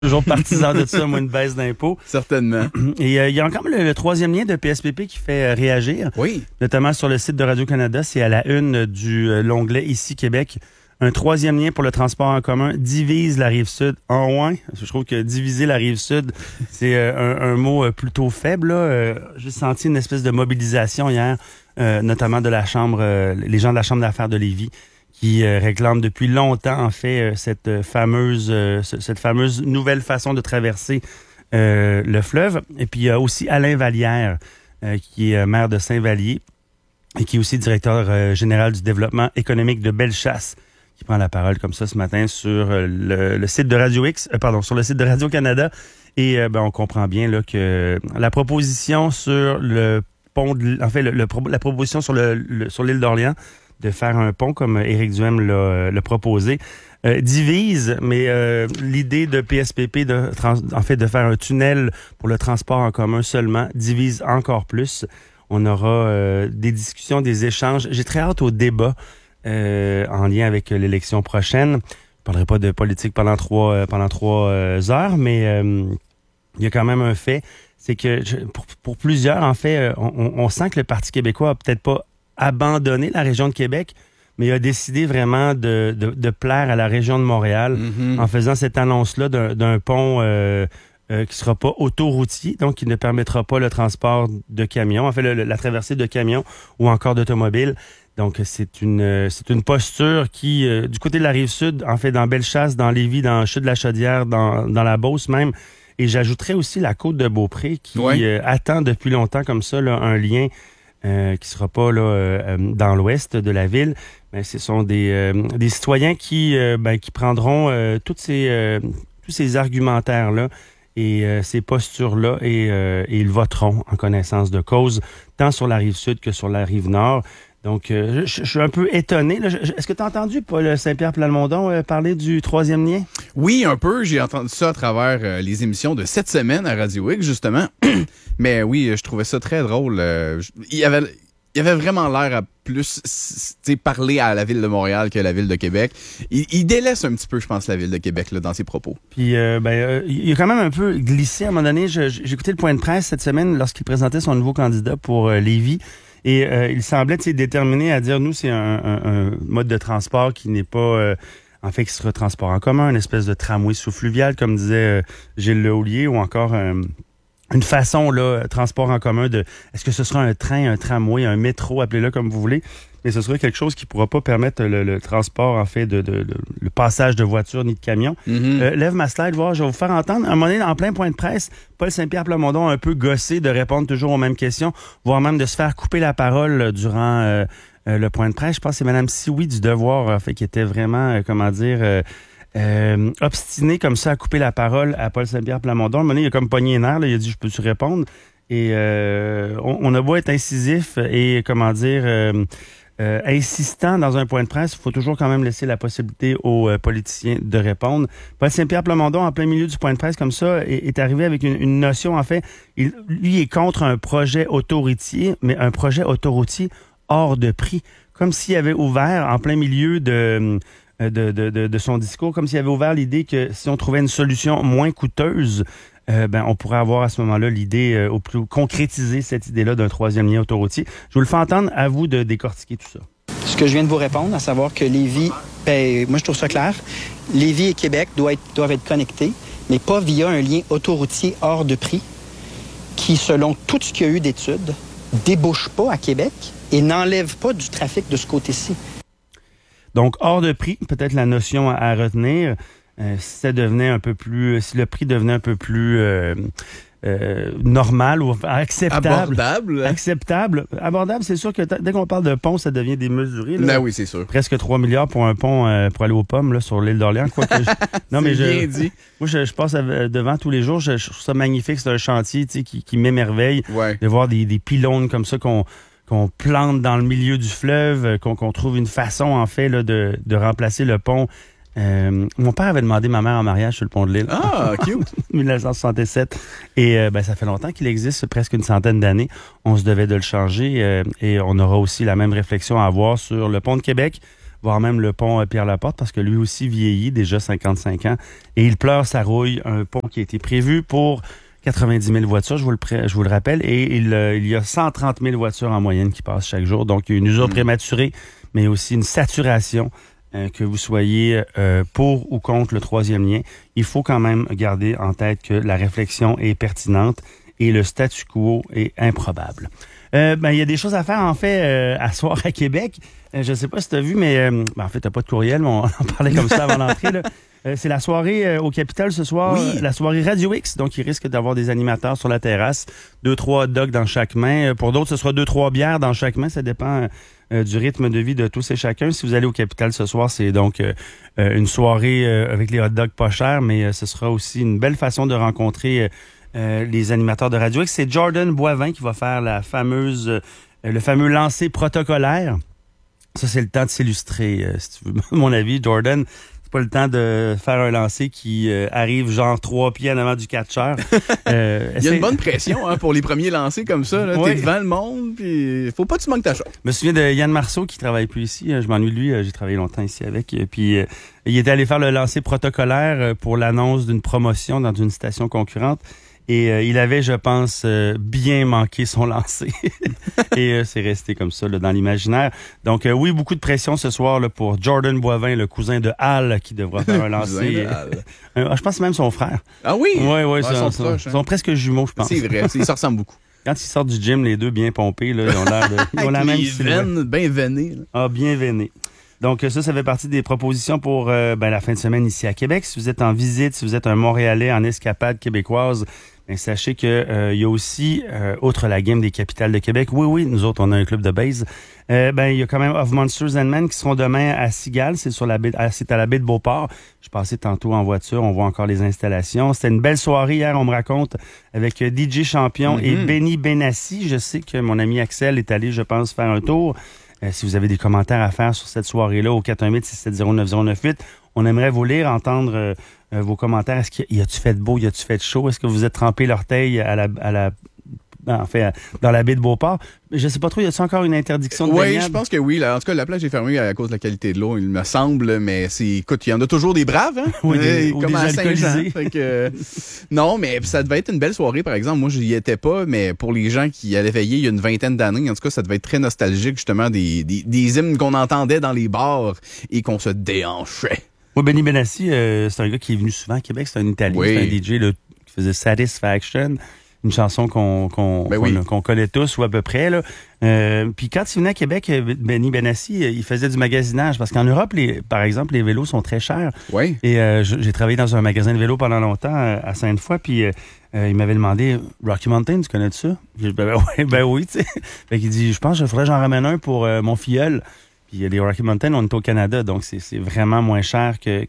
Toujours partisan de ça, moi, une baisse d'impôts. Certainement. Et il y a encore le troisième lien de PSPP qui fait réagir. Oui. Notamment sur le site de Radio-Canada, c'est à la une du l'onglet Ici Québec. Un troisième lien pour le transport en commun divise la Rive-Sud. En moins, je trouve que diviser la Rive-Sud, c'est un mot plutôt faible. Là. J'ai senti une espèce de mobilisation hier, notamment de la Chambre, les gens de la Chambre d'affaires de Lévis, qui réclament depuis longtemps, en fait, cette fameuse nouvelle façon de traverser le fleuve. Et puis, il y a aussi Alain Vallière, qui est maire de Saint-Vallier et qui est aussi directeur général du développement économique de Bellechasse, qui prend la parole comme ça ce matin sur le site de sur le site de Radio-Canada. Et on comprend bien là que la proposition sur le pont, la proposition sur l'île d'Orléans, de faire un pont, comme Éric Duhem l'a proposé, divise, mais l'idée de PSPP de faire un tunnel pour le transport en commun seulement divise encore plus. On aura des discussions, des échanges. J'ai très hâte au débat en lien avec l'élection prochaine. Je parlerai pas de politique pendant trois heures, mais il y a quand même un fait, c'est que pour plusieurs, en fait, on sent que le Parti québécois a peut-être pas abandonné la région de Québec, mais il a décidé vraiment de plaire à la région de Montréal en faisant cette annonce-là d'un pont qui sera pas autoroutier, donc qui ne permettra pas le transport de camions, en fait la traversée de camions ou encore d'automobiles. Donc c'est une posture qui, du côté de la Rive-Sud, en fait dans Bellechasse, dans Lévis, dans Chute-de-la-Chaudière, dans la Beauce même, et j'ajouterais aussi la Côte-de-Beaupré qui attend depuis longtemps comme ça là, un lien qui sera pas là dans l'ouest de la ville, mais ce sont des citoyens qui prendront tous ces argumentaires là et ces postures là et ils voteront en connaissance de cause tant sur la rive sud que sur la rive nord. Donc je suis un peu étonné. Là. Est-ce que tu as entendu Paul Saint-Pierre Plamondon parler du troisième lien? Oui, un peu. J'ai entendu ça à travers les émissions de cette semaine à Radio X, justement. Mais oui, je trouvais ça très drôle. Il y avait vraiment l'air à plus parler à la Ville de Montréal que la Ville de Québec. Il délaisse un petit peu, je pense, la Ville de Québec là, dans ses propos. Puis, il a quand même un peu glissé. À un moment donné, j'ai écouté le point de presse cette semaine lorsqu'il présentait son nouveau candidat pour Lévis. Et il semblait déterminé à dire, nous, c'est un mode de transport qui n'est pas... en fait, qui sera transport en commun, une espèce de tramway sous-fluvial, comme disait Gilles Lehoulier, ou encore une façon, là, transport en commun de... Est-ce que ce sera un train, un tramway, un métro, appelez-le comme vous voulez, mais ce sera quelque chose qui pourra pas permettre le transport, en fait, le passage de voitures ni de camions. Lève ma slide, voir, je vais vous faire entendre. À un moment donné, en plein point de presse, Paul Saint-Pierre Plamondon a un peu gossé de répondre toujours aux mêmes questions, voire même de se faire couper la parole durant le point de presse. Je pense que c'est Mme Sioui du Devoir, en fait, qui était vraiment, obstiné comme ça à couper la parole à Paul Saint-Pierre Plamondon. À un moment donné, il a comme pogné les nerfs, là, il a dit « Je peux-tu répondre? » Et on a beau être incisif et, insistant dans un point de presse, il faut toujours quand même laisser la possibilité aux politiciens de répondre. Paul Saint-Pierre Plamondon, en plein milieu du point de presse comme ça, est arrivé avec une notion, en fait, lui est contre un projet autoroutier, mais un projet autoroutier hors de prix. Comme s'il avait ouvert, en plein milieu de son discours, comme s'il avait ouvert l'idée que si on trouvait une solution moins coûteuse, on pourrait avoir à ce moment-là l'idée, au plus concrétiser cette idée-là d'un troisième lien autoroutier. Je vous le fais entendre, à vous de décortiquer tout ça. Ce que je viens de vous répondre, à savoir que Lévis, moi je trouve ça clair, Lévis et Québec doivent être connectés, mais pas via un lien autoroutier hors de prix qui, selon tout ce qu'il y a eu d'études, débouche pas à Québec et n'enlève pas du trafic de ce côté-ci. Donc, hors de prix, peut-être la notion à retenir, si le prix devenait un peu plus normal ou acceptable. Abordable, c'est sûr que dès qu'on parle de pont, ça devient démesuré. Là. Ben oui, c'est sûr. Presque 3 milliards pour un pont pour aller aux pommes là, sur l'île d'Orléans. Non, mais bien dit. Moi, je passe devant tous les jours. Je trouve ça magnifique. C'est un chantier qui m'émerveille de voir des pylônes comme ça qu'on plante dans le milieu du fleuve, qu'on trouve une façon, en fait, là, de remplacer le pont. Mon père avait demandé ma mère en mariage sur le pont de l'île. Ah, cute! 1967. Et ça fait longtemps qu'il existe, presque une centaine d'années. On se devait de le changer et on aura aussi la même réflexion à avoir sur le pont de Québec. voire même le pont Pierre-Laporte, parce que lui aussi vieillit, déjà 55 ans, et il pleure sa rouille, un pont qui a été prévu pour 90 000 voitures, je vous le rappelle, et il y a 130 000 voitures en moyenne qui passent chaque jour, donc il y a une usure prématurée, mais aussi une saturation. Que vous soyez pour ou contre le troisième lien, il faut quand même garder en tête que la réflexion est pertinente et le statu quo est improbable. Il y a des choses à faire, en fait, à soir à Québec. Je sais pas si tu as vu, mais en fait, tu n'as pas de courriel, mais on en parlait comme ça avant l'entrée. Là. C'est la soirée au Capitole ce soir, la soirée Radio X. Donc, il risque d'avoir des animateurs sur la terrasse, 2-3 hot dogs dans chaque main. Pour d'autres, ce sera 2-3 bières dans chaque main. Ça dépend du rythme de vie de tous et chacun. Si vous allez au Capitole ce soir, c'est donc une soirée avec les hot dogs pas chers, mais ce sera aussi une belle façon de rencontrer les animateurs de Radio X. C'est Jordan Boivin qui va faire le fameux lancer protocolaire. Ça, c'est le temps de s'illustrer, si tu veux. Mon avis, Jordan, c'est pas le temps de faire un lancer qui arrive genre 3 pieds en avant du catcheur. Il y a une bonne pression pour les premiers lancers comme ça. Là. Oui. T'es devant le monde, puis faut pas que tu manques ta chance. Je me souviens de Yann Marceau qui travaille plus ici. Je m'ennuie de lui. J'ai travaillé longtemps ici avec. Puis il était allé faire le lancer protocolaire pour l'annonce d'une promotion dans une station concurrente. Et il avait, je pense, bien manqué son lancer. Et c'est resté comme ça là, dans l'imaginaire. Donc oui, beaucoup de pression ce soir là, pour Jordan Boivin, le cousin de Hal, qui devra faire un lancer. Je pense que c'est même son frère. Ah oui? Oui, ils sont presque jumeaux, je pense. C'est vrai, ils se ressemblent beaucoup. Quand ils sortent du gym, les deux bien pompés, là, ils ont l'air de... Ils ont la même silhouette. Bien veinés. Ah, bien veinés. Donc ça fait partie des propositions pour la fin de semaine ici à Québec. Si vous êtes en visite, si vous êtes un Montréalais en escapade québécoise, sachez que il y a aussi, outre la game des capitales de Québec, oui, nous autres, on a un club de base, il y a quand même Of Monsters and Men qui seront demain à Cigale, c'est à la baie de Beauport. Je passais tantôt en voiture, on voit encore les installations. C'était une belle soirée hier, on me raconte, avec DJ Champion et Benny Benassi. Je sais que mon ami Axel est allé, je pense, faire un tour. Si vous avez des commentaires à faire sur cette soirée-là, au 418-670-9098, on aimerait vous lire, entendre vos commentaires. Est-ce qu'il y a-tu fait beau, y a-tu fait chaud? Est-ce que vous êtes trempé l'orteil dans la baie de Beauport? Je sais pas trop, y a-t-il encore une interdiction de baignade? Oui, je pense que oui. Là. En tout cas, la plage est fermée à cause de la qualité de l'eau, il me semble, mais écoute, il y en a toujours des braves, hein? Oui, comme à Saint-Jean. Fait non, mais ça devait être une belle soirée, par exemple. Moi, je n'y étais pas, mais pour les gens qui allaient veiller il y a une vingtaine d'années, en tout cas, ça devait être très nostalgique, justement, des hymnes qu'on entendait dans les bars et qu'on se déhanchait. Moi, Benny Benassi, c'est un gars qui est venu souvent à Québec, c'est un Italien, c'est un DJ là, qui faisait Satisfaction. Une chanson qu'on connaît tous ou à peu près. Là. Puis quand il venait à Québec, Benny Benassi, il faisait du magasinage. Parce qu'en Europe, par exemple, les vélos sont très chers. Oui. Et j'ai travaillé dans un magasin de vélos pendant longtemps à Sainte-Foy. Puis il m'avait demandé, Rocky Mountain, tu connais de ça? J'ai dit, ben oui, tu sais. Fait qu'il dit, je pense qu'il faudrait que j'en ramène un pour mon filleul. Puis les Rocky Mountain, on est au Canada, donc c'est vraiment moins cher que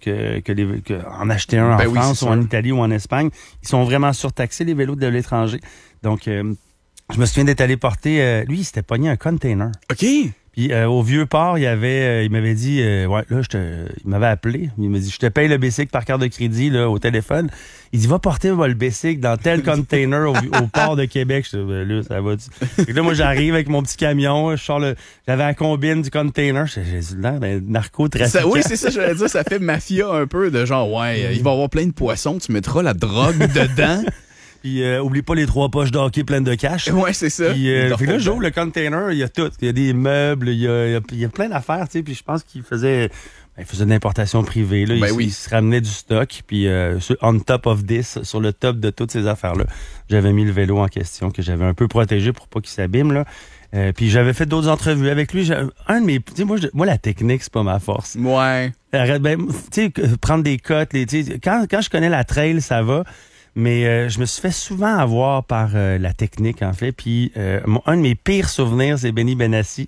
en acheter un en France ou en Italie ou en Espagne. Ils sont vraiment surtaxés, les vélos de l'étranger. Donc, je me souviens d'être allé porter... lui, il s'était pogné un container. OK. Puis au Vieux-Port, il m'avait dit... il m'avait appelé. Il m'a dit, je te paye le bicycle par carte de crédit là, au téléphone. Il dit, va porter le bicycle dans tel container au port de Québec. Je dis, là, ça va. Et là, moi, j'arrive avec mon petit camion. J'avais la combine du container. J'ai l'air d'un narcotrafiquant. Oui, c'est ça, j'allais dire. Ça fait mafia un peu de genre, il va y avoir plein de poissons. Tu mettras la drogue dedans. Puis oublie pas les 3 poches d'hockey pleines de cash. Ouais, c'est ça. Puis là, j'ouvre le container, il y a tout. Il y a des meubles, il y a plein d'affaires, tu sais. Puis je pense qu'il faisait de l'importation privée. Là. Il se ramenait du stock. Puis on top of this, sur le top de toutes ces affaires-là, j'avais mis le vélo en question que j'avais un peu protégé pour pas qu'il s'abîme. Là. Puis j'avais fait d'autres entrevues avec lui. Un de mes, tu sais, moi la technique c'est pas ma force. Ouais. Tu sais, prendre des cotes, quand je connais la trail, ça va. Mais je me suis fait souvent avoir par la technique, en fait. Puis un de mes pires souvenirs, c'est Benny Benassi.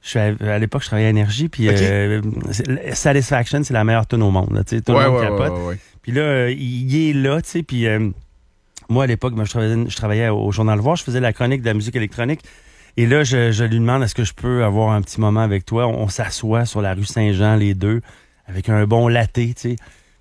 À l'époque, je travaillais à Énergie. Puis Satisfaction, c'est la meilleure tune au monde. Tout le monde capote. Ouais. Puis là, il est là. Puis moi, à l'époque, je travaillais au Journal Voir. Je faisais la chronique de la musique électronique. Et là, je lui demande, est-ce que je peux avoir un petit moment avec toi? On s'assoit sur la rue Saint-Jean, les deux, avec un bon latte, tu sais.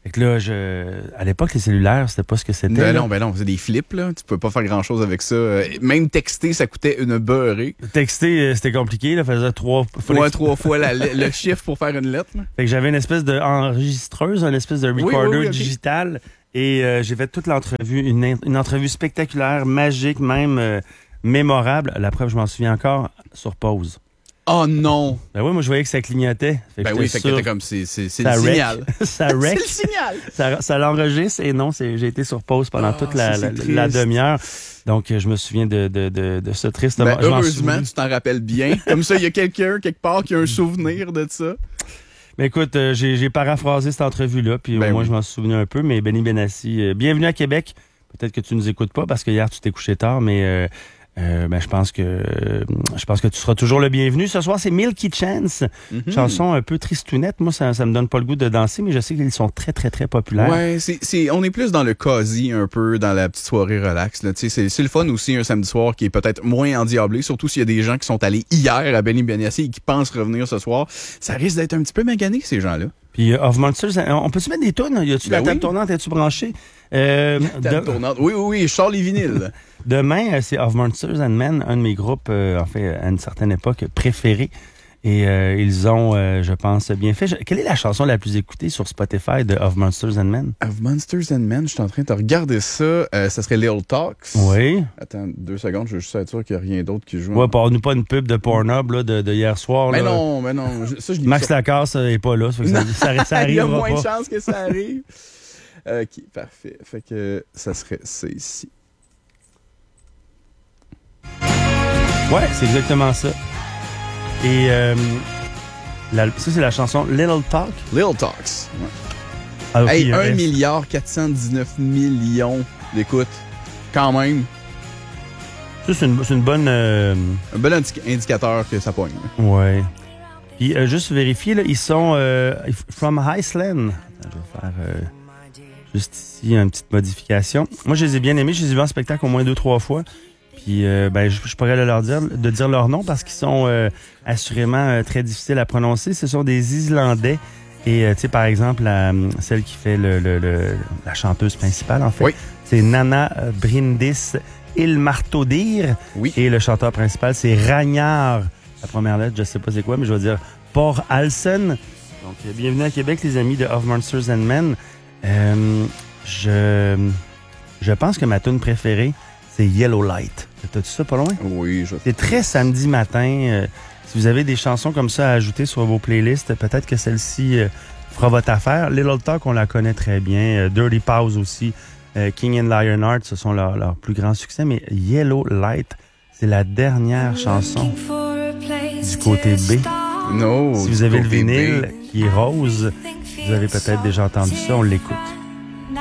Fait que là, à l'époque, les cellulaires, c'était pas ce que c'était. Ben non, on faisait des flips, là. Tu peux pas faire grand-chose avec ça. Même texter, ça coûtait une beurrée. Texter, c'était compliqué, là. Faisait trois fois le chiffre pour faire une lettre, là. Fait que j'avais une espèce d'enregistreuse, une espèce de recorder okay. digital. Et j'ai fait toute l'entrevue, une entrevue spectaculaire, magique, même mémorable. La preuve, je m'en souviens encore, sur pause. Oh non! Ben oui, moi je voyais que ça clignotait. Fait que t'étais comme, c'est le signal. Ça rec. C'est le signal! Ça l'enregistre et non, j'ai été sur pause pendant toute la demi-heure. Donc, je me souviens de ce triste moment. Heureusement, tu t'en rappelles bien. Comme ça, il y a quelqu'un, quelque part, qui a un souvenir de ça. Mais écoute, j'ai paraphrasé cette entrevue-là, puis moi, je m'en souviens un peu. Mais Benny Benassi, bienvenue à Québec. Peut-être que tu nous écoutes pas parce que hier, tu t'es couché tard, mais... je pense que tu seras toujours le bienvenu. Ce soir, c'est Milky Chance. Chanson un peu tristounette. Moi, ça me donne pas le goût de danser, mais je sais qu'ils sont très, très, très populaires. Ouais, on est plus dans le cosy un peu, dans la petite soirée relax. Là. C'est le fun aussi un samedi soir qui est peut-être moins endiablé, surtout s'il y a des gens qui sont allés hier à Benny Benassi et qui pensent revenir ce soir. Ça risque d'être un petit peu magané, ces gens-là. Puis Of Monsters, on peut-tu mettre des tunes? Y a-tu la table tournante? Es-tu branché? Table tournante. Oui, je sors les vinyles. Demain, c'est Of Monsters and Men, un de mes groupes, à une certaine époque, préférés. Et ils ont, je pense, bien fait. Quelle est la chanson la plus écoutée sur Spotify de Of Monsters and Men? Of Monsters and Men, je suis en train de regarder ça. Ça serait Little Talks. Oui. Attends 2 secondes, je veux juste être sûr qu'il n'y a rien d'autre qui joue. Ouais, parle-nous pas une pub de Pornhub là, de hier soir. Mais là. non. Ça, je Max Lacasse n'est pas là. Ça arrivera il y a moins pas. de chances que ça arrive. OK, parfait. Fait que ça serait ça ici. Ouais, c'est exactement ça. Et ça, c'est la chanson Little Talk. Little Talks. Ouais. Alors, hey, 1,419 milliard d'écoutes. Quand même. Ça, c'est une bonne... Un bel indicateur que ça pogne. Ouais. Puis, juste vérifier, là, ils sont from Iceland. Je vais faire juste ici une petite modification. Moi, je les ai bien aimés. Je les ai vus en spectacle au moins 2-3 fois. Puis, je pourrais leur dire leur nom parce qu'ils sont assurément très difficiles à prononcer. Ce sont des Islandais. Et, tu sais, par exemple, celle qui fait la chanteuse principale, en fait, oui. C'est Nana Bryndís Ilmartóttir. Oui. Et le chanteur principal, c'est Ragnar. La première lettre, je sais pas c'est quoi, mais je vais dire Por Alsen. Donc, bienvenue à Québec, les amis de Of Monsters and Men. Je pense que ma tune préférée, c'est Yellow Light. T'as-tu ça pas loin? Oui, C'est très samedi matin. Si vous avez des chansons comme ça à ajouter sur vos playlists, peut-être que celle-ci fera votre affaire. Little Talk, on la connaît très bien. Dirty Pause aussi. King and Lionheart, ce sont leurs plus grands succès. Mais Yellow Light, c'est la dernière chanson du côté B. No, si vous avez le vinyle qui est rose, vous avez peut-être déjà entendu ça. On l'écoute.